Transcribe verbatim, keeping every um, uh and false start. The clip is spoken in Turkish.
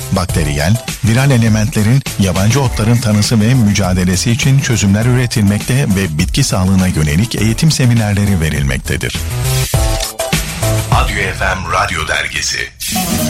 bakteriyel, viral elementlerin, yabancı otların tanısı ve mücadelesi için çözümler üretilmekte ve bitki sağlığına yönelik eğitim seminerleri verilmektedir. Adyo F M Radyo Dergisi.